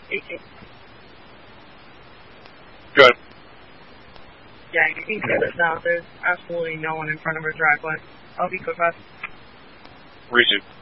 18. Good. Yeah, you can get this now. There's absolutely no one in front of her driveway. I'll be quick, guys. Resume.